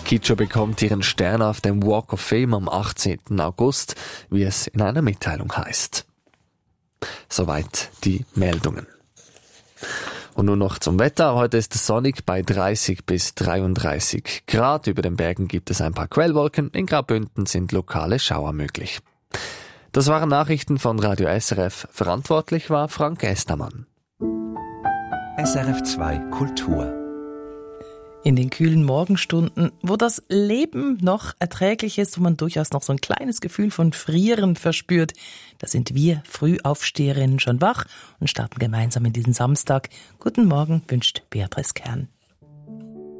Kitschow bekommt ihren Stern auf dem Walk of Fame am 18. August, wie es in einer Mitteilung heißt. Soweit die Meldungen. Und nun noch zum Wetter. Heute ist es sonnig bei 30 bis 33 Grad. Über den Bergen gibt es ein paar Quellwolken. In Graubünden sind lokale Schauer möglich. Das waren Nachrichten von Radio SRF. Verantwortlich war Frank Estermann. SRF 2 Kultur. In den kühlen Morgenstunden, wo das Leben noch erträglich ist, wo man durchaus noch so ein kleines Gefühl von Frieren verspürt, da sind wir Frühaufsteherinnen schon wach und starten gemeinsam in diesen Samstag. Guten Morgen wünscht Beatrice Kern.